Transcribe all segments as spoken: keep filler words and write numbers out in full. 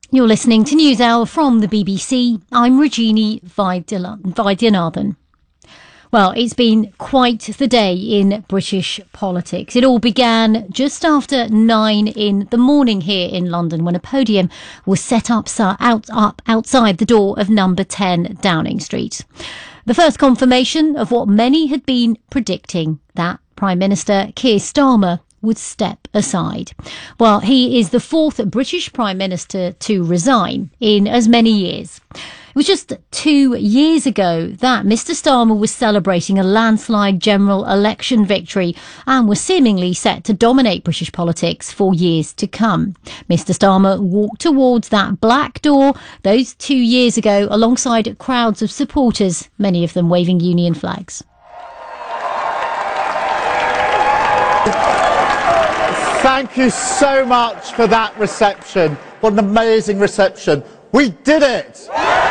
You're listening to News Hour from the B B C. I'm Regini Vaidyanathan. Well, it's been quite the day in British politics. It all began just after nine in the morning here in London when a podium was set up, out, up outside the door of number ten Downing Street. The first confirmation of what many had been predicting, that Prime Minister Keir Starmer would step aside. Well, he is the fourth British Prime Minister to resign in as many years. It was just two years ago that Mr Starmer was celebrating a landslide general election victory and was seemingly set to dominate British politics for years to come. Mr Starmer walked towards that black door those two years ago alongside crowds of supporters, many of them waving union flags. Thank you so much for that reception. What an amazing reception. We did it!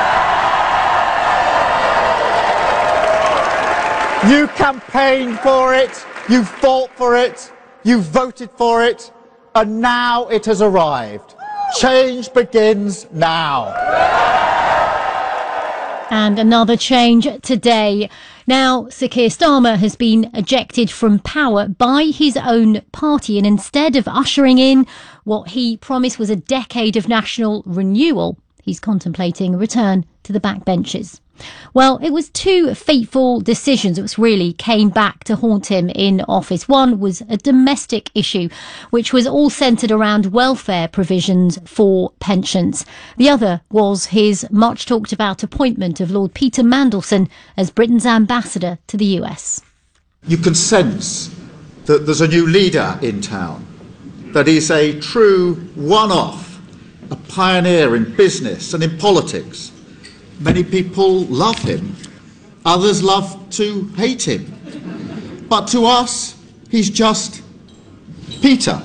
You campaigned for it, you fought for it, you voted for it, and now it has arrived. Change begins now. And another change today. Now, Sir Keir Starmer has been ejected from power by his own party, and instead of ushering in what he promised was a decade of national renewal, he's contemplating a return to the backbenches. Well, it was two fateful decisions which really came back to haunt him in office. One was a domestic issue, which was all centred around welfare provisions for pensions. The other was his much talked about appointment of Lord Peter Mandelson as Britain's ambassador to the U S. You can sense that there's a new leader in town, that he's a true one-off, a pioneer in business and in politics. Many people love him, others love to hate him. But to us, he's just Peter.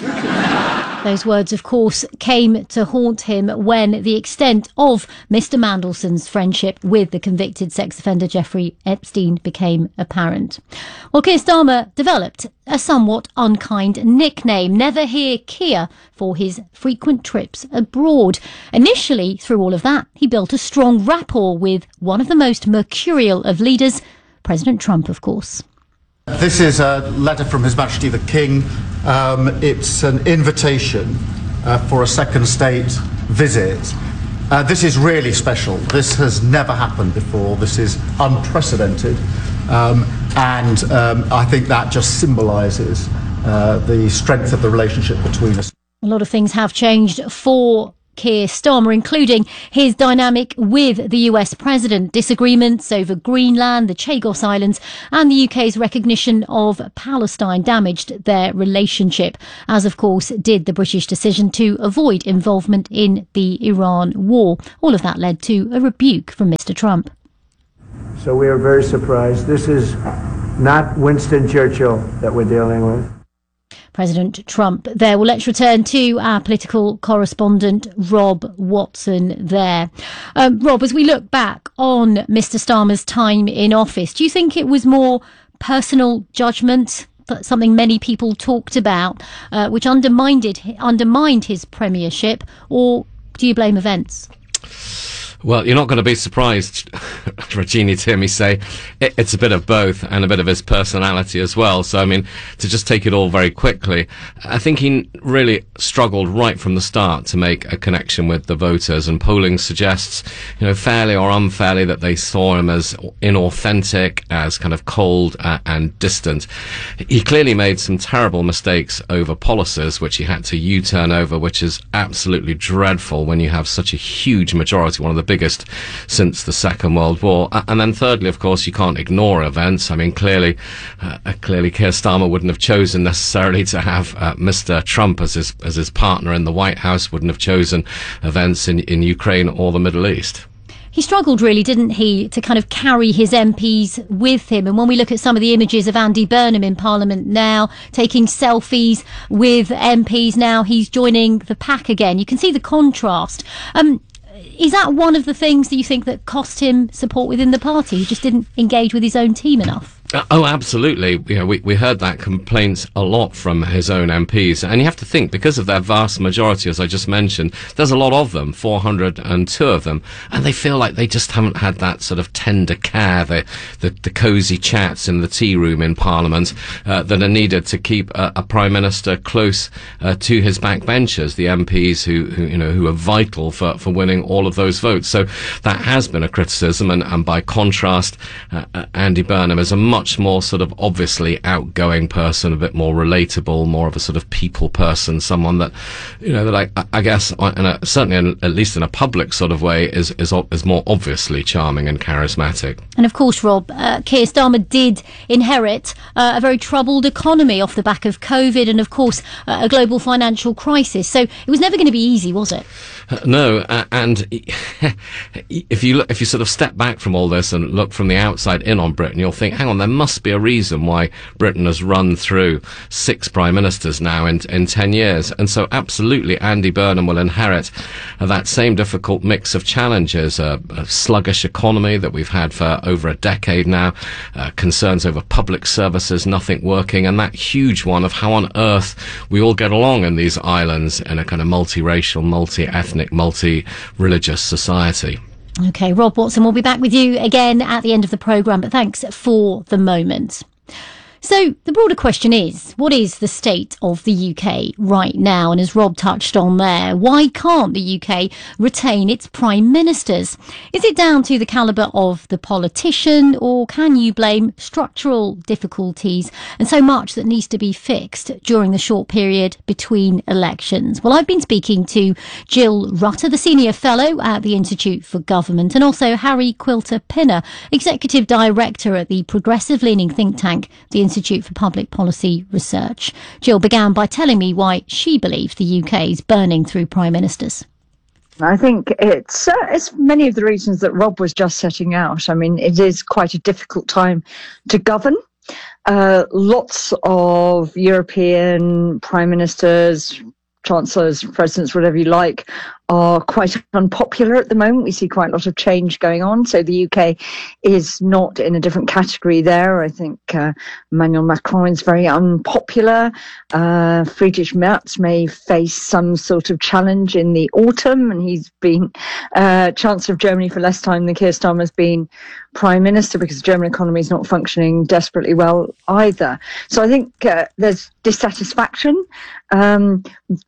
Those words, of course, came to haunt him when the extent of Mr Mandelson's friendship with the convicted sex offender Jeffrey Epstein became apparent. Well, Keir Starmer developed a somewhat unkind nickname, Never Hear Keir, for his frequent trips abroad. Initially, through all of that, he built a strong rapport with one of the most mercurial of leaders, President Trump, of course. This is a letter from His Majesty the King. Um, it's an invitation uh, for a second state visit. Uh, this is really special. This has never happened before. This is unprecedented. Um, and um, I think that just symbolises uh, the strength of the relationship between us. A lot of things have changed for Keir Starmer, including his dynamic with the U S president, disagreements over Greenland, the Chagos Islands, and the U K's recognition of Palestine damaged their relationship, as of course did the British decision to avoid involvement in the Iran war. All of that led to a rebuke from Mr Trump. So we are very surprised. This is not Winston Churchill that we're dealing with. President Trump there. Well, let's return to our political correspondent, Rob Watson there. Um, Rob, as we look back on Mr Starmer's time in office, do you think it was more personal judgment, something many people talked about, uh, which undermined, it, undermined his premiership, or do you blame events? Well, you're not going to be surprised, Regina, to hear me say it, it's a bit of both and a bit of his personality as well. So, I mean, to just take it all very quickly, I think he really struggled right from the start to make a connection with the voters, and polling suggests, you know, fairly or unfairly, that they saw him as inauthentic, as kind of cold uh, and distant. He clearly made some terrible mistakes over policies, which he had to U-turn over, which is absolutely dreadful when you have such a huge majority, one of the biggest since the Second World War. And then thirdly, of course, you can't ignore events. I mean, clearly, uh, clearly Keir Starmer wouldn't have chosen necessarily to have uh, Mr Trump as his, as his partner in the White House, wouldn't have chosen events in, in Ukraine or the Middle East. He struggled really, didn't he, to kind of carry his M Ps with him. And when we look at some of the images of Andy Burnham in Parliament now, taking selfies with M Ps, now he's joining the pack again. You can see the contrast. Um, Is that one of the things that you think that cost him support within the party? He just didn't engage with his own team enough? Uh, oh, absolutely. You know, we, we heard that complaint a lot from his own M Ps. And you have to think, because of their vast majority, as I just mentioned, there's a lot of them, four hundred two of them, and they feel like they just haven't had that sort of tender care, the, the, the cosy chats in the tea room in Parliament uh, that are needed to keep a, a Prime Minister close uh, to his backbenchers, the M Ps who, who, you know, who are vital for, for winning all of those votes. So that has been a criticism, and, and by contrast, uh, uh, Andy Burnham is a much more sort of obviously outgoing person, a bit more relatable, more of a sort of people person, someone that, you know, that I, I guess, in a, certainly in, at least in a public sort of way, is, is is more obviously charming and charismatic. And of course, Rob, uh, Keir Starmer did inherit uh, a very troubled economy off the back of COVID and, of course, uh, a global financial crisis. So it was never going to be easy, was it? Uh, no, uh, and if you look, if you sort of step back from all this and look from the outside in on Britain, you'll think, hang on, there must be a reason why Britain has run through six prime ministers now in in ten years. And so absolutely Andy Burnham will inherit uh, that same difficult mix of challenges, uh, a sluggish economy that we've had for over a decade now, uh, concerns over public services, nothing working, and that huge one of how on earth we all get along in these islands in a kind of multiracial, multi-ethnic, multi-religious society. Okay, Rob Watson, we'll be back with you again at the end of the programme, but thanks for the moment. So the broader question is, what is the state of the U K right now? And as Rob touched on there, why can't the U K retain its prime ministers? Is it down to the calibre of the politician, or can you blame structural difficulties and so much that needs to be fixed during the short period between elections? Well, I've been speaking to Jill Rutter, the Senior Fellow at the Institute for Government, and also Harry Quilter-Pinner, Executive Director at the progressive-leaning think tank, the Institute for Public Policy Research. Jill began by telling me why she believes the U K is burning through prime ministers. I think it's, uh, it's many of the reasons that Rob was just setting out. I mean, it is quite a difficult time to govern. Uh, lots of European prime ministers, chancellors, presidents, whatever you like, are quite unpopular at the moment. We see quite a lot of change going on. So the U K is not in a different category there. I think uh, Emmanuel Macron is very unpopular. Uh, Friedrich Merz may face some sort of challenge in the autumn, and he's been uh, Chancellor of Germany for less time than Keir Starmer has been Prime Minister, because the German economy is not functioning desperately well either. So I think uh, there's dissatisfaction. Um,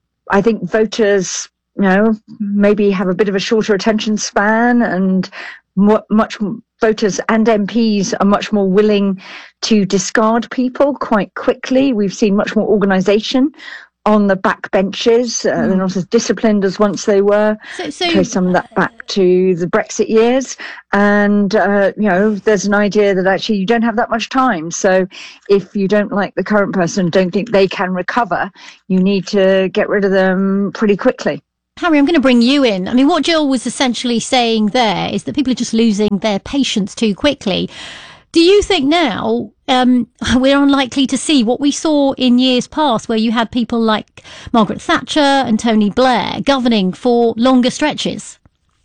I think voters, you know, maybe have a bit of a shorter attention span, and mo- much voters and M Ps are much more willing to discard people quite quickly. We've seen much more organisation on the back benches. Uh, mm. They're not as disciplined as once they were. So, so trace some of that back to the Brexit years. And, uh, you know, there's an idea that actually you don't have that much time. So if you don't like the current person, don't think they can recover, you need to get rid of them pretty quickly. Harry, I'm going to bring you in. I mean, what Jill was essentially saying there is that people are just losing their patience too quickly. Do you think now um, we're unlikely to see what we saw in years past, where you had people like Margaret Thatcher and Tony Blair governing for longer stretches?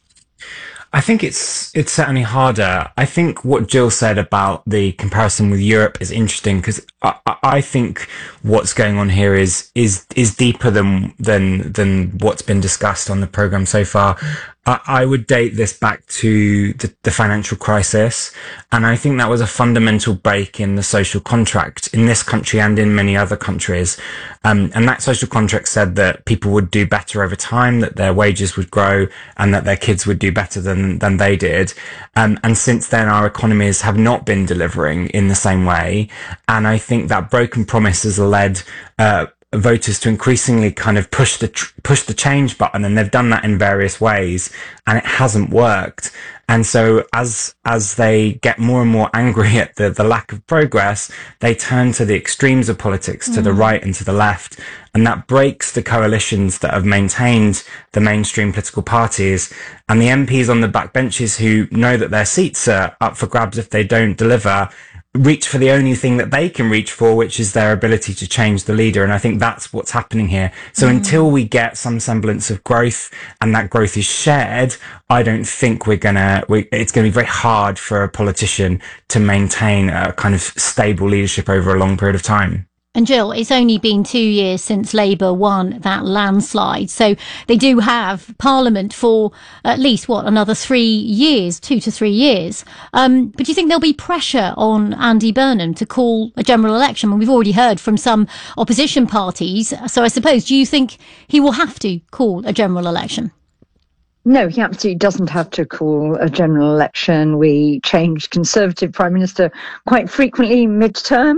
I think it's it's certainly harder. I think what Jill said about the comparison with Europe is interesting, because I, I think what's going on here is is is deeper than than than what's been discussed on the programme so far. I, I would date this back to the, the financial crisis, and I think that was a fundamental break in the social contract in this country and in many other countries. Um, and that social contract said that people would do better over time, that their wages would grow, and that their kids would do better than than they did. Um, and since then, our economies have not been delivering in the same way. And I think that broken promise has led uh, voters to increasingly kind of push the tr- push the change button, and they've done that in various ways, and it hasn't worked. And so as as they get more and more angry at the, the lack of progress, they turn to the extremes of politics, to mm. the right and to the left, and that breaks the coalitions that have maintained the mainstream political parties. And the M Ps on the backbenches who know that their seats are up for grabs if they don't deliver reach for the only thing that they can reach for, which is their ability to change the leader. And I think that's what's happening here. So mm. until we get some semblance of growth and that growth is shared, I don't think we're gonna, we, it's going to be very hard for a politician to maintain a kind of stable leadership over a long period of time. And Jill, it's only been two years since Labour won that landslide. So they do have Parliament for at least, what, another three years, two to three years. Um, but do you think there'll be pressure on Andy Burnham to call a general election? I mean, we've already heard from some opposition parties. So I suppose, do you think he will have to call a general election? No, he absolutely doesn't have to call a general election. We changed Conservative Prime Minister quite frequently mid-term,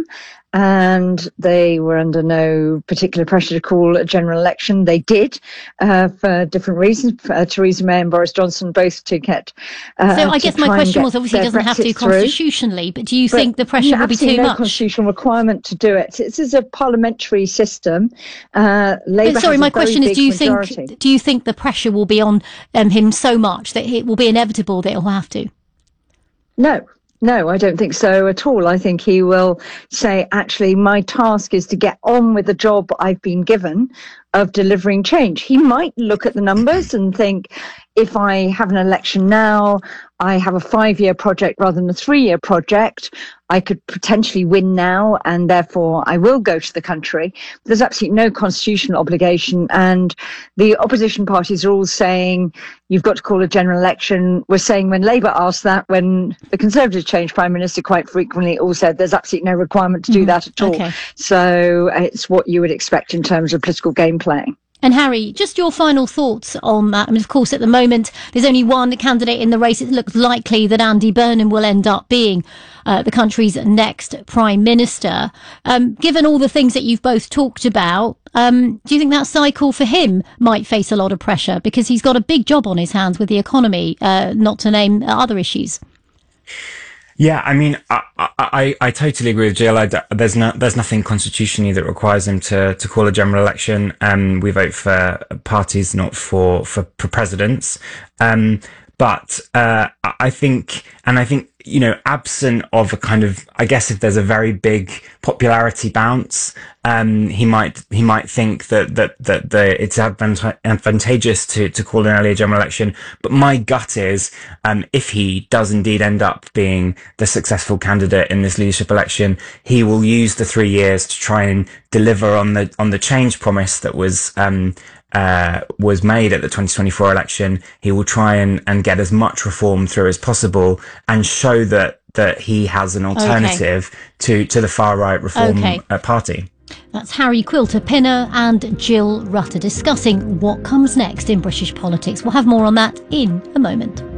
and they were under no particular pressure to call a general election. They did, uh, for different reasons. Uh, Theresa May and Boris Johnson both to get. Uh, so I guess my question was, obviously he doesn't have to constitutionally, but do you but think the pressure will be too no much? Constitutional requirement to do it. This is a parliamentary system. Uh, Labour but sorry, has my a question very is, do you big majority. think do you think the pressure will be on um, him so much that it will be inevitable that he'll have to? No. No, I don't think so at all. I think he will say, actually, my task is to get on with the job I've been given of delivering change. He might look at the numbers and think, if I have an election now, I have a five-year project rather than a three-year project, I could potentially win now, and therefore I will go to the country. There's absolutely no constitutional obligation, and the opposition parties are all saying you've got to call a general election. We're saying when Labour asked that, when the Conservatives changed Prime Minister quite frequently, all said there's absolutely no requirement to do mm, that at all. Okay. So it's what you would expect in terms of political game playing. And Harry, just your final thoughts on that. I mean, of course, at the moment, there's only one candidate in the race. It looks likely that Andy Burnham will end up being uh, the country's next Prime Minister. Um, given all the things that you've both talked about, um, do you think that cycle for him might face a lot of pressure? Because he's got a big job on his hands with the economy, uh, not to name other issues. Yeah, I mean, I, I, I totally agree with Jill. I, there's no, there's nothing constitutionally that requires him to, to call a general election. Um, we vote for parties, not for, for, for presidents. Um, but, uh, I think, and I think, you know, absent of a kind of, I guess if there's a very big popularity bounce, um, he might, he might think that, that, that the, it's advant- advantageous to, to call an earlier general election. But my gut is, um, if he does indeed end up being the successful candidate in this leadership election, he will use the three years to try and deliver on the, on the change promise that was, um, Uh, was made at the twenty twenty-four election. He will try and, and get as much reform through as possible and show that, that he has an alternative okay. to, to the far-right Reform okay. uh, Party. That's Harry Quilter-Pinner and Jill Rutter discussing what comes next in British politics. We'll have more on that in a moment.